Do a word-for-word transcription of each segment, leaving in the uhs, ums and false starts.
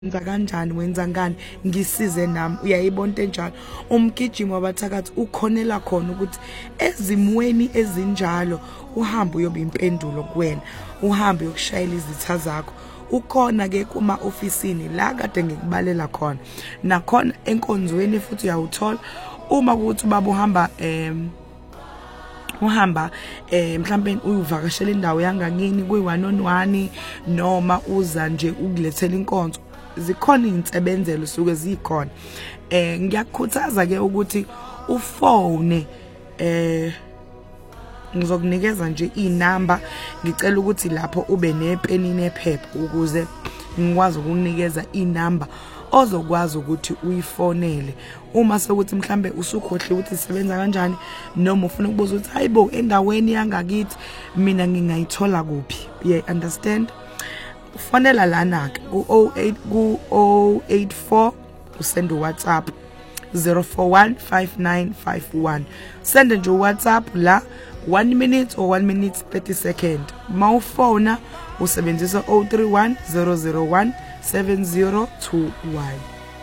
Wenza kanjani wenza ngani ngisize nami uyayibona into enjalo umgijimo wabathakathi ukhonela khona ukuthi ezimweni ezinjalo uhamba uyoba impendulo kuwena uhamba yokushayela izitha zakho ukhona ke kuma ofisini la kade ngikubalela khona nakhona enkonzweni futhi uyawuthola uma kuthi ubaba uhamba em uhamba eh mhlawumbe uyuvakashela indawo yangakini kuyi one on one noma uza nje ukulethela inkonzo zikhona insebenzelo suke zikhona eh ngiyakukhuthaza ke ukuthi ufone eh ngizokunikeza nje inamba ngicela ukuthi lapho ube nepeni nephepha ukuze ngikwazi ukunikeza inamba ozokwazi ukuthi uyifonele uma sekuthi mhlambe usukhohle ukuthi isebenza kanjani noma ufuna ukubuza ukuthi hayibo endaweni yangakithi mina ngingayithola kuphi you understand fonela lana ke ku oh eight ku oh eight four usende WhatsApp zero four one five nine five one send nje WhatsApp la one minute or one minute thirty second mawufona usebenzisa oh three one zero zero one seven zero two one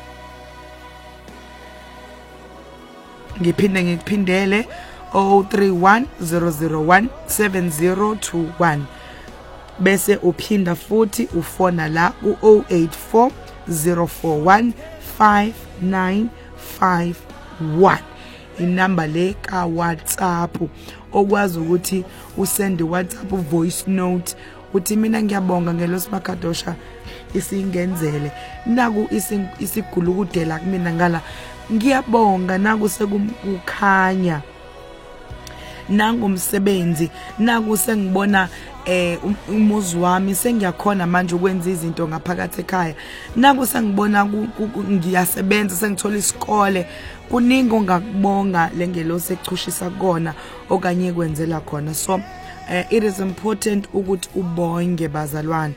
ngiphinde ngikuphindele oh three one zero zero one seven zero two one bese uphinda futhi ufona la ku oh eight four zero four one five nine five one inamba le ka WhatsApp okwazi ukuthi usende WhatsApp voice note uthi mina ngiyabonga ngelosimakadosha isingenzele naku isigulukudela kumina ngala ngiyabonga naku sekukhanya nangumsebenzi naku sengibona eh umuzi wami sengiyakhona manje ukwenza izinto ngaphakathi ekhaya naku sengibona ngiyasebenza sengithola isikole kuningi ongakubonga lengelosi echushisa kona okanye kwenzela khona so uh, it is important ukuthi ubonge bazalwane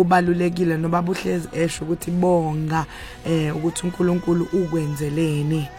kubalulekile noba buhlezi esho ukuthi bonga eh ukuthi uNkulunkulu ukwenzeleni.